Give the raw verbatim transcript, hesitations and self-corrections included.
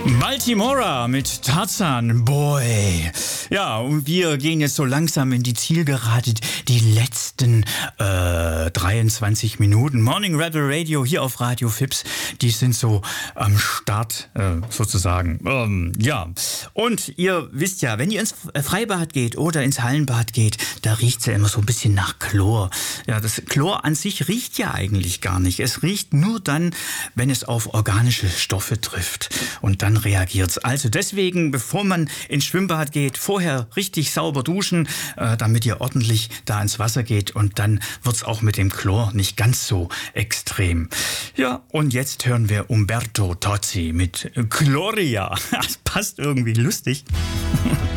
Baltimora mit Tarzan Boy. Ja, und wir gehen jetzt so langsam in die Zielgerade. Die letzten äh, dreiundzwanzig Minuten. Morning Rebel Radio hier auf Radio Fips. Die sind so am Start äh, sozusagen. Ähm, ja, und ihr wisst ja, wenn ihr ins Freibad geht oder ins Hallenbad geht, da riecht es ja immer so ein bisschen nach Chlor. Ja, das Chlor an sich riecht ja eigentlich gar nicht. Es riecht nur dann, wenn es auf organische Stoffe trifft. Und dann reagiert's. Also deswegen, bevor man ins Schwimmbad geht, vorher richtig sauber duschen, äh, damit ihr ordentlich da ins Wasser geht, und dann wird's auch mit dem Chlor nicht ganz so extrem. Ja, und jetzt hören wir Umberto Tozzi mit Gloria. Das passt irgendwie lustig.